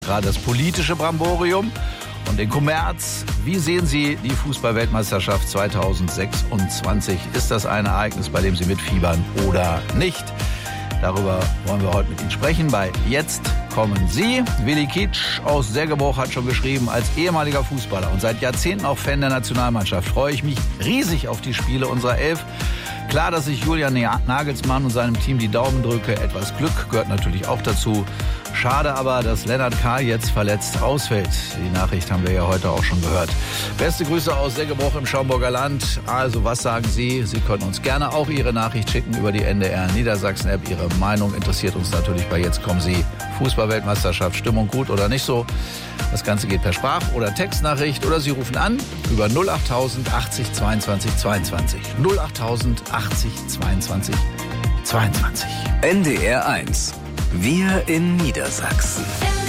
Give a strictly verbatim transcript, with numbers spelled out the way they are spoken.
Gerade das politische Bramborium und den Kommerz. Wie sehen Sie die Fußball-Weltmeisterschaft zweitausendsechsundzwanzig? Ist das ein Ereignis, bei dem Sie mitfiebern oder nicht? Darüber wollen wir heute mit Ihnen sprechen. Bei Jetzt kommen Sie. Willi Kitsch aus Segeberg hat schon geschrieben, als ehemaliger Fußballer und seit Jahrzehnten auch Fan der Nationalmannschaft freue ich mich riesig auf die Spiele unserer Elf. Klar, dass ich Julian Nagelsmann und seinem Team die Daumen drücke. Etwas Glück gehört natürlich auch dazu. Schade aber, dass Lennart Kahl jetzt verletzt ausfällt. Die Nachricht haben wir ja heute auch schon gehört. Beste Grüße aus Segeberg im Schaumburger Land. Also, was sagen Sie? Sie können uns gerne auch Ihre Nachricht schicken über die N D R Niedersachsen-App. Ihre Meinung interessiert uns natürlich bei Jetzt kommen Sie. Fußball-Weltmeisterschaft, Stimmung gut oder nicht so? Das Ganze geht per Sprach- oder Textnachricht oder Sie rufen an über null achttausend achtzig zweiundzwanzig zweiundzwanzig. null achttausend achtzig zweiundzwanzig zweiundzwanzig. N D R eins. Wir in Niedersachsen.